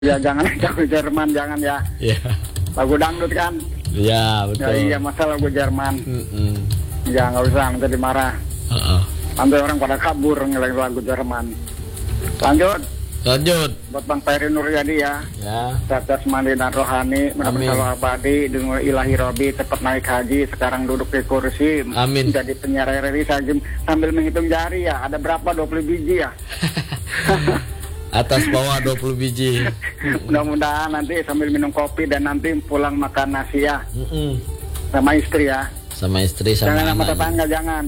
Ya jangan lagu Jerman, jangan ya. Iya. Lagu dangdut kan. Iya betul. Ya iya masa lagu Jerman. Ya nggak usah nanti dimarah. Nanti orang pada kabur ngelain lagu Jerman. Lanjut. Buat Bang Peri Nuryadi ya. Ya. Sehat semandi dan rohani, mudah-mudahan selalu abadi, dengan ilahi robi, cepat naik haji, sekarang duduk di kursi. Amin. Jadi penyiar RRI sambil menghitung jari ya. Ada berapa? 20 biji ya. Atas bawah 20 biji. Mudah-mudahan nanti sambil minum kopi dan nanti pulang makan nasi ya. Sama istri ya. Sama istri sama jangan anak. Sama tetangga jangan.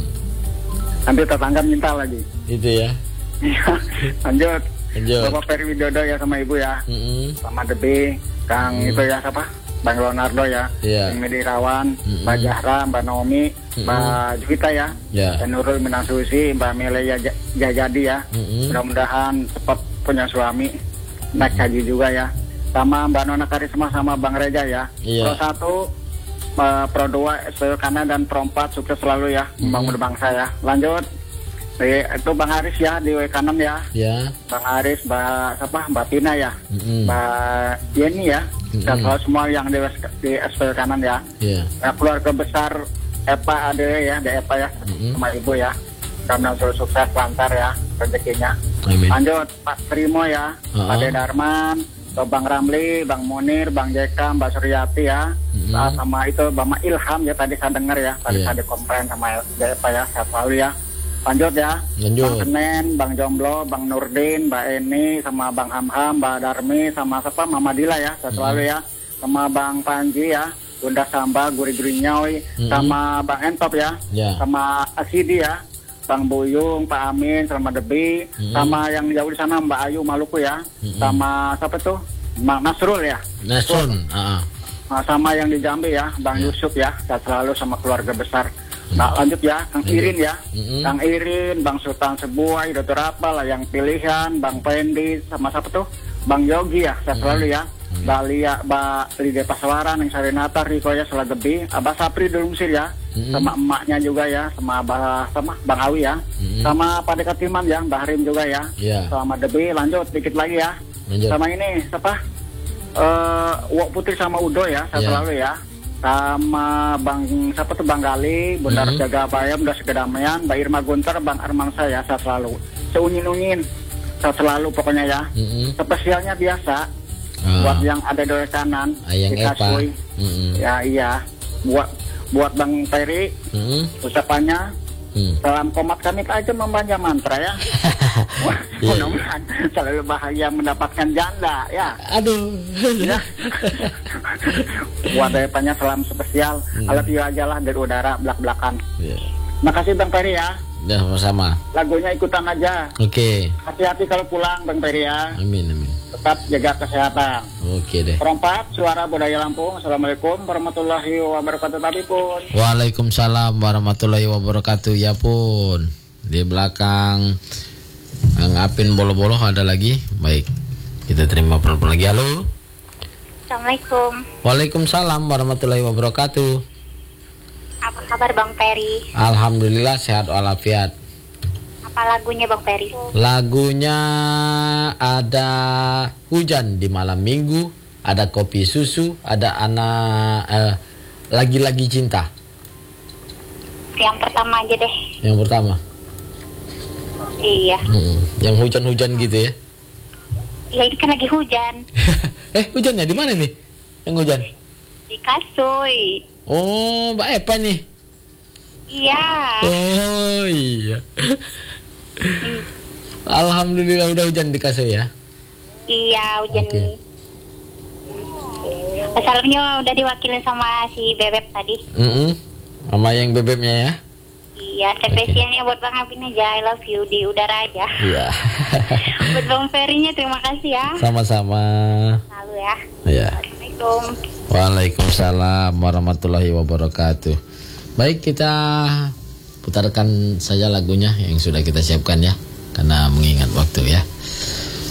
Nanti tetangga minta lagi. Itu ya. Lanjut. Bapak Peri Widodo ya sama ibu ya. Sama Debi, Kang itu ya siapa? Bang Leonardo ya. Bang Medi Rawan, Mbak Zahra, Mbak Naomi, Mbak Juwita ya. Dan Nurul Minasusi, Mbak Melea Jajadi ya. Mudah-mudahan cepat punya suami, naik haji juga ya. Sama Mbak Nona Karisma sama Bang Reja ya. Pro 1, Pro 2, SPW kanan dan Pro 4 sukses selalu ya membangun bangsa ya. Lanjut. Itu Bang Haris ya di W kanan ya. Bang Haris, Mbak Tina ya. Mbak Yeni ya. Dan semua yang di SPW kanan ya. Keluarga besar Epa Ade ya, Eva ya, sama ibu ya. Karena sukses lancar ya rezekinya. Lanjut Pak Primo ya, Pak De Darman, Bang Ramli, Bang Munir, Bang Jeka, Mbak Suryati ya. Sama itu Bang Ilham ya, tadi saya dengar ya. Tadi saya dikomplain sama Eva ya, sehat selalu ya. Lanjut ya. Bang Senen, Bang Jomblo, Bang Nurdin, Mbak Eni, sama Bang Hamham, Mbak Darmi, sama siapa Mama Dila ya, sehat selalu ya. Sama Bang Panji ya, Bunda Samba, Guri-Guri Nyawi, sama Bang Entop ya, sama Asidi ya, Bang Buyung, Pak Amin, sama Debi, sama yang jauh di sana Mbak Ayu Maluku ya, sama siapa tuh, Bang Nasrul ya. Sama yang di Jambi ya, Bang Yusuf ya, sehat selalu sama keluarga besar. Nah lanjut ya, Kang Irin ya, Kang Irin, Bang Sultan Sebuah, Dr. Apa lah yang pilihan, Bang Pendi, sama siapa tuh, Bang Yogi ya, sehat selalu ya. Mbak Lia, Mbak Lidia Paswaran, yang Sarinata, Riko ya, Selagebi, Abah Sapri Dulungsir ya, sama emaknya juga ya, sama Bang Awi ya, sama Pak Dekatiman ya, Mbak Harim juga ya, sama Debi. Lanjut dikit lagi ya, sama ini siapa, Wok Putri sama Udo ya, sehat selalu ya. Sama Bang siapa tuh Bang Gali, Bunda Jaga Bayam, Bunda Sekedamaian, Mbak Irma Gunter, Bang Arman saya sehat selalu. Seunyin-unyin sehat selalu pokoknya ya. Spesialnya biasa buat yang ada di kanan dikasih. Ya iya. Buat Bang Peri ucapannya salam komat kami aja membaca mantra ya. Mudah-mudahan selalu bahagia mendapatkan janda ya. Aduh. Ya. Buat depannya salam spesial. I love you aja lah dari udara belak-belakan. Makasih Bang Peri ya. Ya sama-sama. Lagunya ikutan aja. Oke. Hati-hati kalau pulang Bang Peri ya. Amin. Tetap jaga kesehatan. Oke deh. Perempat Suara Budaya Lampung. Assalamualaikum warahmatullahi wabarakatuh. Tadi pun. Waalaikumsalam warahmatullahi wabarakatuh. Ya pun. Di belakang Bang Apin bolo-bolo ada lagi. Baik. Kita terima telepon lagi. Halo. Assalamualaikum. Waalaikumsalam warahmatullahi wabarakatuh. Apa kabar Bang Peri? Alhamdulillah sehat walafiat. Apa lagunya Bang Peri? Lagunya ada Hujan di Malam Minggu, ada Kopi Susu, ada Lagi-lagi Cinta. Yang pertama aja deh. Yang pertama. Iya. Yang hujan-hujan gitu ya? Ya ini kan lagi hujan. Hujannya di mana nih? Yang hujan? Di Kasui. Oh, Mbak Epa nih. Iya. Oh iya. Alhamdulillah udah hujan di Kasui ya. Iya hujan. Salamnya udah diwakilin sama si Bebek tadi. Sama yang bebeknya ya. Iya, spesialnya buat Bang Apin aja. I love you di udara aja. Iya. Buat Bang Perinya terima kasih ya. Sama-sama. Lalu ya. Iya. Assalamualaikum. Waalaikumsalam warahmatullahi wabarakatuh. Baik, kita putarkan saja lagunya yang sudah kita siapkan ya, karena mengingat waktu ya.